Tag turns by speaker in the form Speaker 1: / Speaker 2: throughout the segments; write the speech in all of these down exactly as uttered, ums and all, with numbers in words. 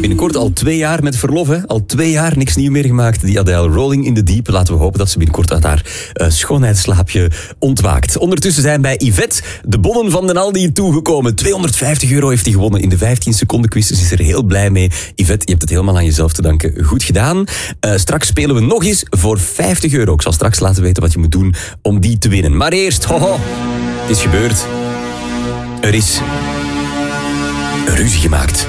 Speaker 1: Binnenkort al twee jaar met verlof, hè? Al twee jaar niks nieuw meer gemaakt. Die Adele, Rolling in the Deep. Laten we hopen dat ze binnenkort uit haar uh, schoonheidsslaapje ontwaakt. Ondertussen zijn bij Yvette de bonnen van den Aldi toegekomen. tweehonderdvijftig euro heeft hij gewonnen in de vijftien seconden quiz. Dus is er heel blij mee. Yvette, je hebt het helemaal aan jezelf te danken. Goed gedaan. Uh, straks spelen we nog eens voor vijftig euro. Ik zal straks laten weten wat je moet doen om die te winnen. Maar eerst, hoho, het is gebeurd. Er is een ruzie gemaakt.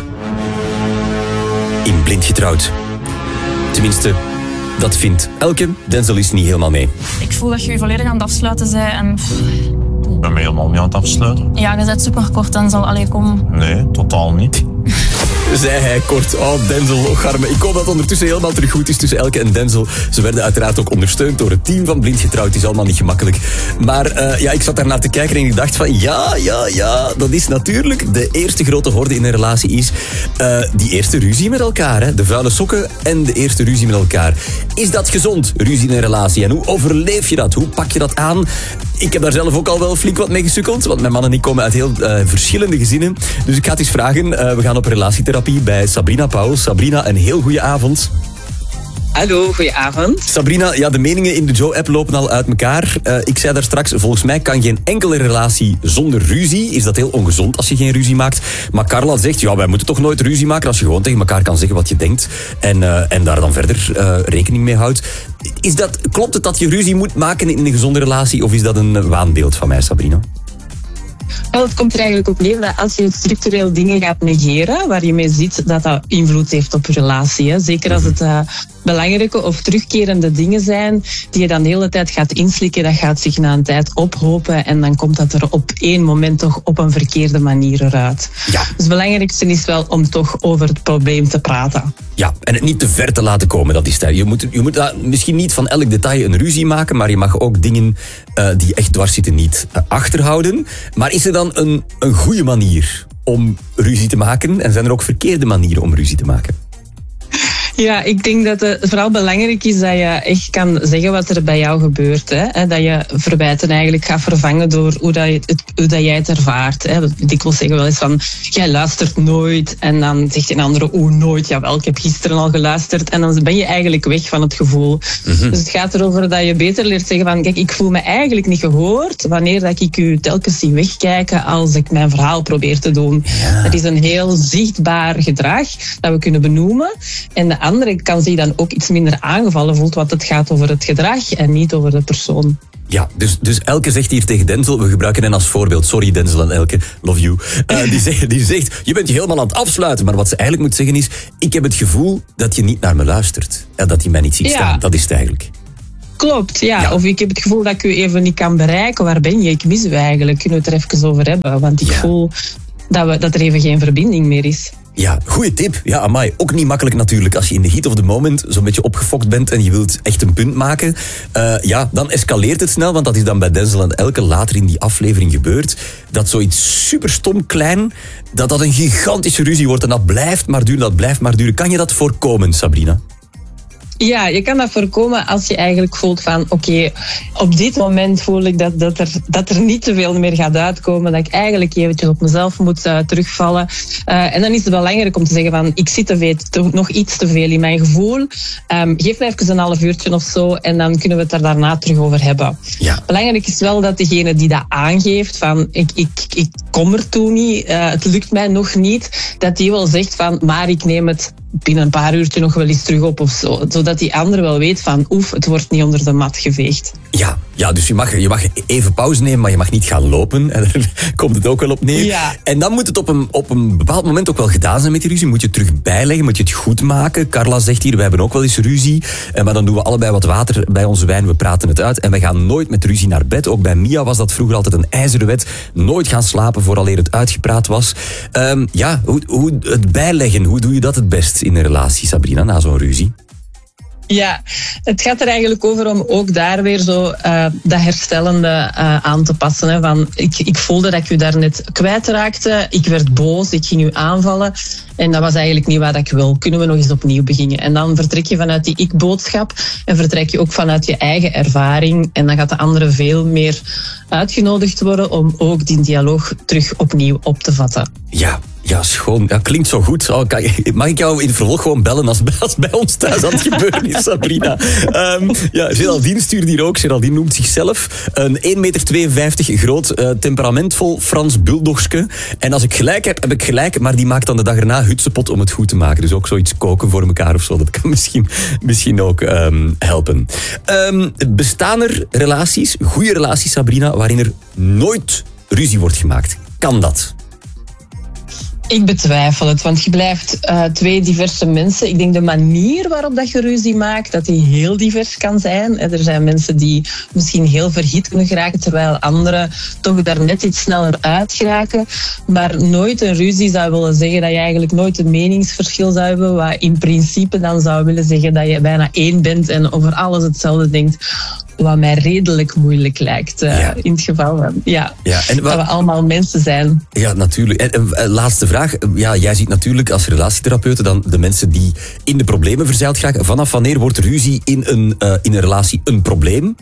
Speaker 1: In Blind Getrouwd. Tenminste, dat vindt Elke. Denzel is niet helemaal mee.
Speaker 2: Ik voel dat je je volledig aan het afsluiten bent. En...
Speaker 3: Ik ben me helemaal niet aan het afsluiten.
Speaker 2: Ja, je bent superkort, Denzel. Allee, kom.
Speaker 3: Nee, totaal niet.
Speaker 1: Zei hij kort. Oh, Denzel, och arme. Ik hoop dat het ondertussen helemaal terug goed is tussen Elke en Denzel. Ze werden uiteraard ook ondersteund door het team van Blind Getrouwd. Het is allemaal niet gemakkelijk. Maar uh, ja, ik zat daar naar te kijken en ik dacht van... Ja, ja, ja, dat is natuurlijk de eerste grote horde in een relatie is... Uh, die eerste ruzie met elkaar. Hè? De vuile sokken en de eerste ruzie met elkaar. Is dat gezond, ruzie in een relatie? En hoe overleef je dat? Hoe pak je dat aan? Ik heb daar zelf ook al wel flink wat mee gesukkeld. Want mijn mannen en ik komen uit heel uh, verschillende gezinnen. Dus ik ga het eens vragen. Uh, we gaan op relatietherapie bij Sabrina Pauwels. Sabrina, een heel goede avond.
Speaker 4: Hallo, goedenavond.
Speaker 1: Sabrina, ja, de meningen in de Joe-app lopen al uit elkaar. Uh, ik zei daar straks, volgens mij kan geen enkele relatie zonder ruzie. Is dat heel ongezond als je geen ruzie maakt. Maar Carla zegt, ja, wij moeten toch nooit ruzie maken als je gewoon tegen elkaar kan zeggen wat je denkt. En, uh, en daar dan verder uh, rekening mee houdt. Is dat, klopt het dat je ruzie moet maken in een gezonde relatie? Of is dat een waanbeeld van mij, Sabrina?
Speaker 4: Wel, het komt er eigenlijk op neer dat als je structureel dingen gaat negeren, waar je mee ziet dat dat invloed heeft op je relatie. Hè. Zeker als het uh, belangrijke of terugkerende dingen zijn die je dan de hele tijd gaat inslikken, dat gaat zich na een tijd ophopen en dan komt dat er op één moment toch op een verkeerde manier eruit.
Speaker 1: Ja.
Speaker 4: Dus het belangrijkste is wel om toch over het probleem te praten.
Speaker 1: Ja, en het niet te ver te laten komen, dat is het. Je moet, je moet uh, misschien niet van elk detail een ruzie maken, maar je mag ook dingen uh, die echt dwars zitten niet uh, achterhouden. Maar is er dan een, een goede manier om ruzie te maken? En zijn er ook verkeerde manieren om ruzie te maken?
Speaker 4: Ja, ik denk dat het vooral belangrijk is dat je echt kan zeggen wat er bij jou gebeurt. Hè? Dat je verwijten eigenlijk gaat vervangen door hoe, dat je het, hoe dat jij het ervaart. Hè? Ik wil zeggen wel eens van, jij luistert nooit. En dan zegt een andere, oeh, nooit. Jawel, ik heb gisteren al geluisterd. En dan ben je eigenlijk weg van het gevoel. Mm-hmm. Dus het gaat erover dat je beter leert zeggen van, kijk, ik voel me eigenlijk niet gehoord wanneer dat ik u telkens zie wegkijken als ik mijn verhaal probeer te doen. Ja. Dat is een heel zichtbaar gedrag dat we kunnen benoemen. En de andere kan zich dan ook iets minder aangevallen voelt, want het gaat over het gedrag en niet over de persoon.
Speaker 1: Ja, dus, dus Elke zegt hier tegen Denzel, we gebruiken hen als voorbeeld, sorry Denzel en Elke, love you. Uh, die, zegt, die zegt, je bent je helemaal aan het afsluiten, maar wat ze eigenlijk moet zeggen is, ik heb het gevoel dat je niet naar me luistert. En dat je mij niet ziet staan, ja. Dat is het eigenlijk.
Speaker 4: Klopt, ja. ja. Of ik heb het gevoel dat ik u even niet kan bereiken, waar ben je? Ik mis u eigenlijk, kunnen we het er even over hebben, want ik ja. voel dat, we, dat er even geen verbinding meer is.
Speaker 1: Ja, goeie tip. Ja, amai. Ook niet makkelijk natuurlijk. Als je in de heat of the moment zo'n beetje opgefokt bent en je wilt echt een punt maken. Uh, ja, dan escaleert het snel, want dat is dan bij Denzel en Elke later in die aflevering gebeurd. Dat zoiets super stom klein, dat dat een gigantische ruzie wordt. En dat blijft maar duren, dat blijft maar duren. Kan je dat voorkomen, Sabrina?
Speaker 4: Ja, je kan dat voorkomen als je eigenlijk voelt van oké, okay, op dit moment voel ik dat, dat, er, dat er niet te veel meer gaat uitkomen. Dat ik eigenlijk eventjes op mezelf moet uh, terugvallen. Uh, en dan is het belangrijk om te zeggen van ik zit te veel, te, nog iets te veel in mijn gevoel. Um, geef me even een half uurtje of zo en dan kunnen we het er daarna terug over hebben. Ja. Belangrijk is wel dat degene die dat aangeeft van ik, ik, ik kom ertoe niet, uh, het lukt mij nog niet, dat die wel zegt van maar ik neem het binnen een paar uurtjes nog wel eens terug op of zo. Zodat die ander wel weet van oef, het wordt niet onder de mat geveegd.
Speaker 1: Ja, ja dus je mag, je mag even pauze nemen, maar je mag niet gaan lopen. En daar komt het ook wel op neer. Ja. En dan moet het op een, op een bepaald moment ook wel gedaan zijn met die ruzie. Moet je het terug bijleggen, moet je het goed maken. Carla zegt hier, we hebben ook wel eens ruzie. Maar dan doen we allebei wat water bij onze wijn, we praten het uit. En we gaan nooit met ruzie naar bed. Ook bij Mia was dat vroeger altijd een ijzeren wet. Nooit gaan slapen vooraleer het uitgepraat was. Um, ja, hoe, hoe het bijleggen, hoe doe je dat het best in een relatie, Sabrina, na zo'n ruzie?
Speaker 4: Ja, het gaat er eigenlijk over om ook daar weer zo uh, dat herstellende uh, aan te passen. Hè, van, ik, ik voelde dat ik u daarnet kwijtraakte, ik werd boos, ik ging u aanvallen. En dat was eigenlijk niet wat ik wil. Kunnen we nog eens opnieuw beginnen? En dan vertrek je vanuit die ik-boodschap en vertrek je ook vanuit je eigen ervaring. En dan gaat de andere veel meer uitgenodigd worden om ook die dialoog terug opnieuw op te vatten.
Speaker 1: Ja. Ja, schoon. Ja, klinkt zo goed. Oh, kan, mag ik jou in het vervolg gewoon bellen als, als bij ons thuis aan het gebeuren is, Sabrina? Um, ja, Geraldine stuurt hier ook. Geraldine noemt zichzelf een één meter tweeënvijftig groot, uh, temperamentvol Frans bulldogske. En als ik gelijk heb, heb ik gelijk. Maar die maakt dan de dag erna hutsepot om het goed te maken. Dus ook zoiets koken voor elkaar of zo. Dat kan misschien, misschien ook um, helpen. Um, bestaan er relaties, goede relaties, Sabrina, waarin er nooit ruzie wordt gemaakt? Kan dat?
Speaker 4: Ik betwijfel het, want je blijft uh, twee diverse mensen. Ik denk de manier waarop dat je ruzie maakt, dat die heel divers kan zijn. Er zijn mensen die misschien heel verhit kunnen geraken, terwijl anderen toch daar net iets sneller uit geraken. Maar nooit een ruzie zou willen zeggen dat je eigenlijk nooit een meningsverschil zou hebben, wat in principe dan zou willen zeggen dat je bijna één bent en over alles hetzelfde denkt. Wat mij redelijk moeilijk lijkt. Uh, ja. In het geval van, ja, ja en wa- dat we allemaal mensen zijn.
Speaker 1: Ja, natuurlijk. En, en, en laatste vraag. Ja, jij ziet natuurlijk als relatietherapeute dan de mensen die in de problemen verzeild geraken. Vanaf wanneer wordt ruzie in een, uh, in een relatie een probleem?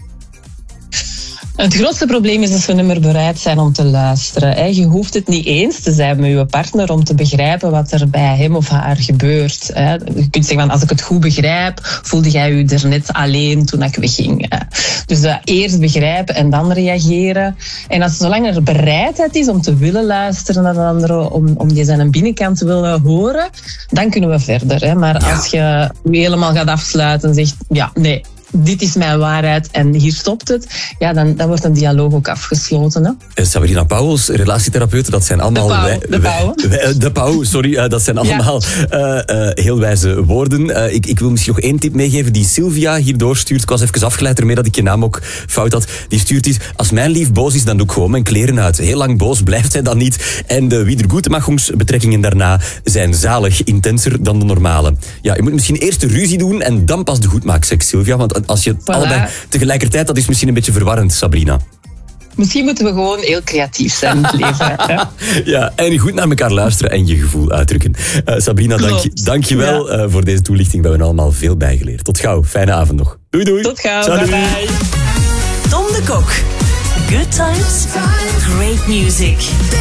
Speaker 4: Het grootste probleem is dat we niet meer bereid zijn om te luisteren. Je hoeft het niet eens te zijn met je partner om te begrijpen wat er bij hem of haar gebeurt. Je kunt zeggen, van, als ik het goed begrijp, voelde jij je er net alleen toen ik wegging. Dus uh, eerst begrijpen en dan reageren. En als zolang er bereidheid is om te willen luisteren naar de andere, om, om die zijn binnenkant te willen horen, dan kunnen we verder. Hè. Maar ja. Als je je helemaal gaat afsluiten en zegt, ja, nee, dit is mijn waarheid en hier stopt het, ja, dan, dan wordt een dialoog ook afgesloten. Hè?
Speaker 1: Sabrina Pauwels, relatietherapeuten, dat zijn allemaal...
Speaker 4: De Pauw,
Speaker 1: wij,
Speaker 4: de Pauw.
Speaker 1: Wij, de Pauw, sorry, uh, dat zijn allemaal ja. uh, uh, heel wijze woorden. Uh, ik, ik wil misschien nog één tip meegeven die Sylvia hier doorstuurt. Ik was even afgeleid ermee dat ik je naam ook fout had. Die stuurt iets, als mijn lief boos is, dan doe ik gewoon mijn kleren uit. Heel lang boos blijft hij dan niet. En de Wiedergutmachungsbetrekkingen daarna zijn zalig intenser dan de normale. Ja, je moet misschien eerst de ruzie doen en dan pas de goedmaakseks, Sylvia, want als je voilà. allebei tegelijkertijd, dat is misschien een beetje verwarrend, Sabrina.
Speaker 4: Misschien moeten we gewoon heel creatief zijn in het leven. Hè?
Speaker 1: Ja, en goed naar elkaar luisteren en je gevoel uitdrukken. Uh, Sabrina, dank je, dank je wel ja. uh, voor deze toelichting. We hebben allemaal veel bijgeleerd. Tot gauw, fijne avond nog. Doei doei.
Speaker 4: Tot gauw,
Speaker 1: Salut.
Speaker 4: bye bye.
Speaker 5: Tom de Kok. Good times, great music.